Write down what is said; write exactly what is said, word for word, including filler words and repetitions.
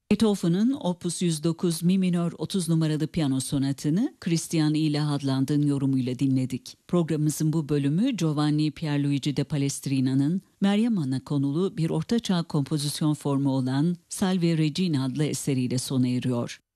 Beethoven'ın Opus yüz dokuz Mi minör otuz numaralı piyano sonatını Christian Ihlehandland'ın yorumuyla dinledik. Programımızın bu bölümü Giovanni Pierluigi de Palestrina'nın Meryem Ana konulu bir ortaçağ kompozisyon formu olan Salve Regina adlı eseriyle sona eriyor.